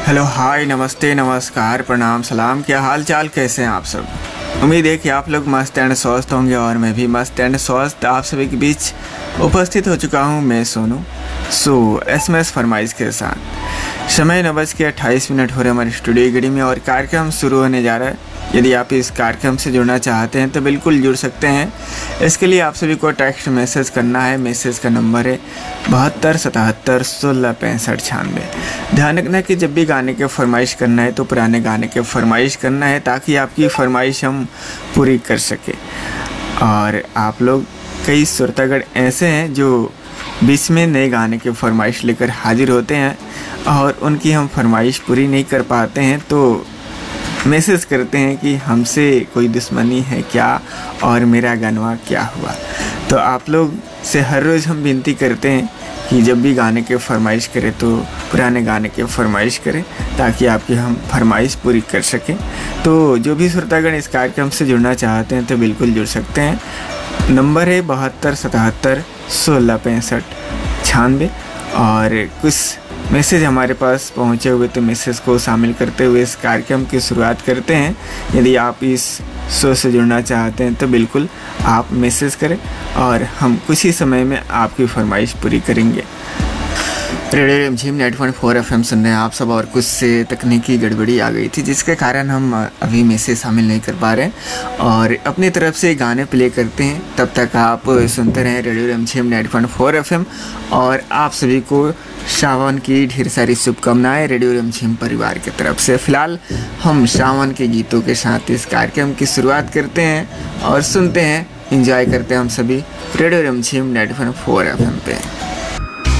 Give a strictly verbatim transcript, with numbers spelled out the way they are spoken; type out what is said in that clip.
Hello, हाय, नमस्ते, नमस्कार, प्रणाम, सलाम। क्या हाल चाल, कैसे हैं आप सब? उम्मीद है कि आप लोग मस्त एंड स्वस्थ होंगे और मैं भी मस्त एंड स्वस्थ आप सभी के बीच उपस्थित हो चुका हूं। मैं सोनू सो एस एम एस फरमाइश के साथ। समय नौ बज के अट्ठाईस मिनट हो रहे हमारे स्टूडियो घड़ी में और कार्यक्रम शुरू होने जा रहा है। यदि आप इस कार्यक्रम से जुड़ना चाहते हैं तो बिल्कुल जुड़ सकते हैं। इसके लिए आप सभी को टेक्स्ट मैसेज करना है। मैसेज का नंबर है बहत्तर सतहत्तर सोलह पैंसठ छियानवे। ध्यान रखना कि जब भी गाने के फरमाइश करना है तो पुराने गाने के फरमाइश करना है, ताकि आपकी फरमाइश हम पूरी कर सके। और आप लोग कई श्रोतागण ऐसे हैं जो बीच में नए गाने के फरमाइश लेकर हाजिर होते हैं और उनकी हम फरमाइश पूरी नहीं कर पाते हैं, तो मैसेज करते हैं कि हमसे कोई दुश्मनी है क्या और मेरा गानवा क्या हुआ। तो आप लोग से हर रोज़ हम विनती करते हैं कि जब भी गाने के फरमाइश करें तो पुराने गाने के फरमाइश करें, ताकि आपकी हम फरमाइश पूरी कर सकें। तो जो भी श्रोतागण इस कार्यक्रम से जुड़ना चाहते हैं तो बिल्कुल जुड़ सकते हैं। नंबर है बहत्तर सतहत्तर सोलह पैंसठ छियानवे। और कुछ मैसेज हमारे पास पहुंचे हुए, तो मैसेज को शामिल करते हुए इस कार्यक्रम की शुरुआत करते हैं। यदि आप इस शो से जुड़ना चाहते हैं तो बिल्कुल आप मैसेज करें और हम कुछ ही समय में आपकी फरमाइश पूरी करेंगे। रेडियो रिमझिम ninety point four F M सुन रहे हैं आप सब, और कुछ से तकनीकी गड़बड़ी आ गई थी जिसके कारण हम अभी मैसेज शामिल नहीं कर पा रहे हैं और अपनी तरफ से गाने प्ले करते हैं। तब तक आप सुनते रहें रेडियो रिमझिम ninety point four F M. और आप सभी को सावन की ढेर सारी शुभकामनाएं रेडियो रिमझिम परिवार की तरफ से। फिलहाल हम सावन के गीतों के साथ इस कार्यक्रम की शुरुआत करते हैं और सुनते हैं, एंजॉय करते हैं हम सभी रेडियो रिमझिम ninety point four F M पे।